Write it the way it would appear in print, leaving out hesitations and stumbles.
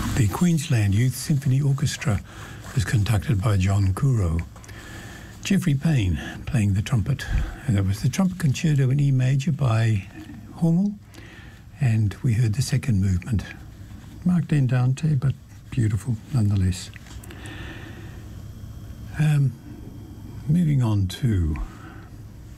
The Queensland Youth Symphony Orchestra was conducted by John Kuro. Geoffrey Payne playing the trumpet. And that was the Trumpet Concerto in E major by Hummel. And we heard the second movement. Marked andante, but beautiful nonetheless. Moving on to